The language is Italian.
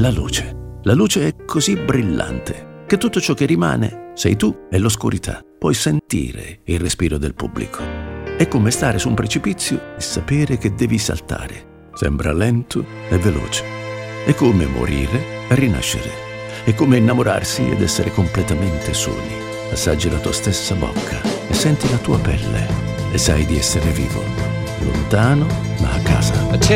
la luce. La luce è così brillante che tutto ciò che rimane sei tu e l'oscurità. Puoi sentire il respiro del pubblico. È come stare su un precipizio e sapere che devi saltare. Sembra lento e veloce. È come morire e rinascere. È come innamorarsi ed essere completamente soli. Assaggi la tua stessa bocca e senti la tua pelle e sai di essere vivo. Lontano ma a casa.